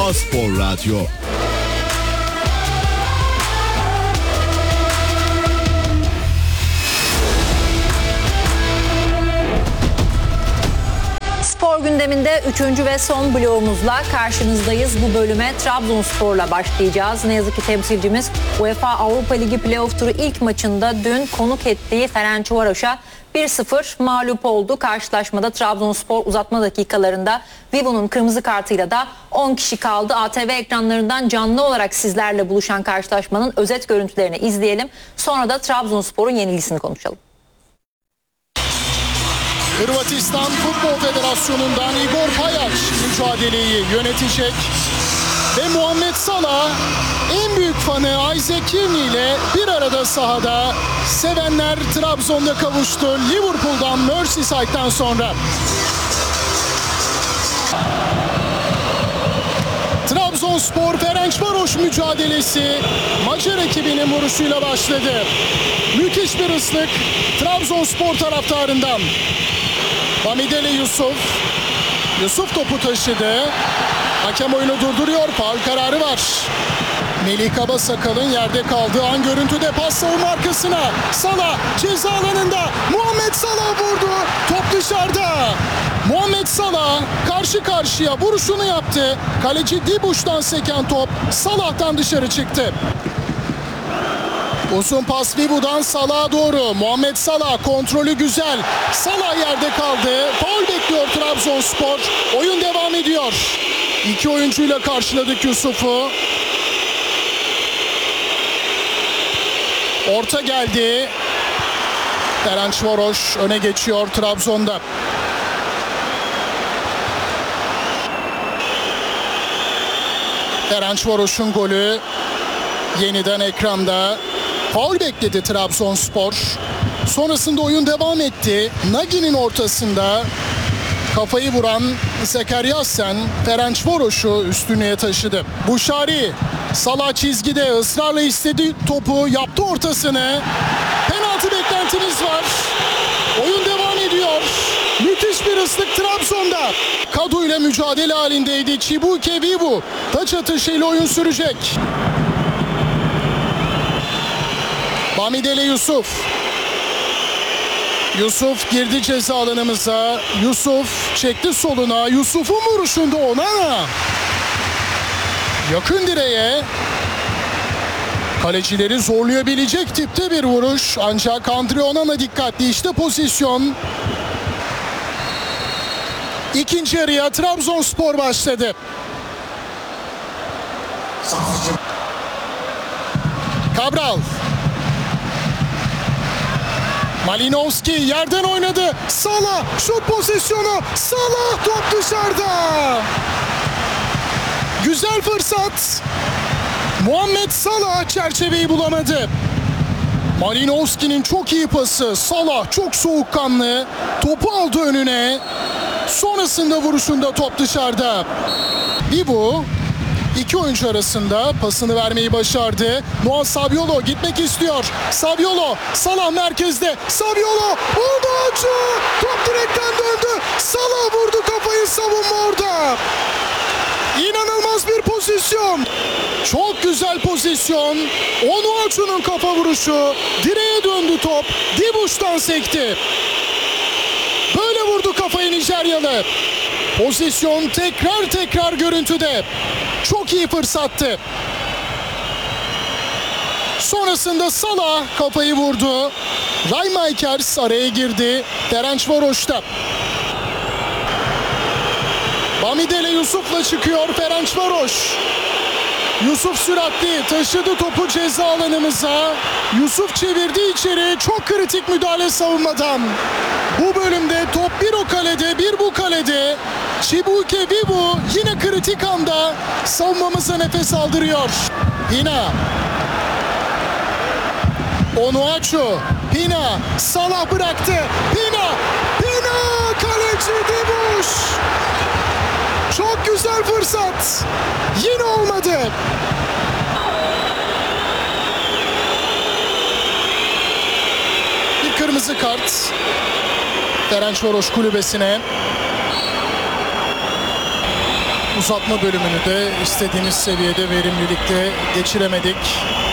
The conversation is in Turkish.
Spor Radyo. Spor gündeminde 3. ve son bloğumuzla karşınızdayız. Bu bölüme Trabzonspor'la başlayacağız. Ne yazık ki temsilcimiz UEFA Avrupa Ligi playoff turu ilk maçında dün konuk ettiği Ferencvaros'a 1-0 mağlup oldu. Karşılaşmada Trabzonspor uzatma dakikalarında Vivo'nun kırmızı kartıyla da 10 kişi kaldı. ATV ekranlarından canlı olarak sizlerle buluşan karşılaşmanın özet görüntülerini izleyelim. Sonra da Trabzonspor'un yenilgisini konuşalım. Hırvatistan Futbol Federasyonu'ndan Igor Pajac mücadeleyi yönetecek. Ve Muhammed Salah en büyük fanı Isaac Kearney ile bir arada sahada. Sevenler Trabzon'da kavuştu Liverpool'dan Merseyside'den sonra. Trabzonspor Ferencvaros mücadelesi Macar ekibinin vuruşuyla başladı. Müthiş bir ıslık Trabzonspor taraftarından. Bamidele Yusuf topu taşıdı. Hakem oyunu durduruyor. Faul kararı var. Melih Kabasakal'ın yerde kaldığı an görüntüde pas savunma arkasına. Salah ceza alanında. Muhammed Salah vurdu. Top dışarıda. Muhammed Salah karşı karşıya vuruşunu yaptı. Kaleci Dibuç'tan seken top Salah'tan dışarı çıktı. Uzun pas Vivo'dan Salah'a doğru. Muhammed Salah kontrolü güzel. Salah yerde kaldı. Faul bekliyor Trabzonspor. Oyun devam ediyor. İki oyuncuyla karşıladık Yusuf'u. Orta geldi. Ferencvaros öne geçiyor Trabzon'da. Ferencvaros'un golü yeniden ekranda. Faul bekledi Trabzonspor. Sonrasında oyun devam etti. Nagi'nin ortasında kafayı vuran Zekeryasen Ferencvaros'u üstünlüğe taşıdı. Buşari Salah çizgide ısrarla istedi topu, yaptı ortasını. Penaltı beklentimiz var. Oyun devam ediyor. Müthiş bir ıslık Trabzon'da. Kadu ile mücadele halindeydi. Chibuike Vivo taç atışıyla oyun sürecek. Bamidele Yusuf girdi ceza alanımıza. Yusuf çekti soluna. Yusuf'un vuruşunda Onana. Yakın direğe. Kalecileri zorlayabilecek tipte bir vuruş. Ancak Andre Onana dikkatli. İşte pozisyon. İkinci yarıya Trabzonspor başladı. Cabral. Malinovski yerden oynadı. Salah şut pozisyonu. Salah top dışarıda. Güzel fırsat. Muhammed Salah çerçeveyi bulamadı. Malinovski'nin çok iyi pası. Salah çok soğukkanlı. Topu aldı önüne. Sonrasında vuruşunda top dışarıda. Vivo İki oyuncu arasında pasını vermeyi başardı. Noah Saviolo gitmek istiyor. Saviolo, Salah merkezde. Saviolo, Onuachu! Top direkten döndü. Salah vurdu kafayı, savunma orada. İnanılmaz bir pozisyon. Çok güzel pozisyon. Onuachu'nun kafa vuruşu. Direğe döndü top. Dibuç'tan sekti. Böyle vurdu kafayı Nijeryalı. Pozisyon tekrar görüntüde. Çok iyi fırsattı. Sonrasında Salah kafayı vurdu. Raymakers araya girdi. Ferencvaros'ta. Bamidele Yusuf'la çıkıyor Ferencvaros. Yusuf süratli taşıdı topu ceza alanımıza. Yusuf çevirdi içeri. Çok kritik müdahale savunmadan. Bu bölümde top bir o kalede bir bu kalede. Chibuike Vivo yine kritik anda savunmamıza nefes aldırıyor. Pina. Onuachu. Pina. Salah bıraktı. Pina. Kaleci Dibuç. Çok güzel fırsat. Yine olmadı. Bir kırmızı kart. Ferencvaros kulübesine. uzatma bölümünü de istediğimiz seviyede verimlilikte geçiremedik.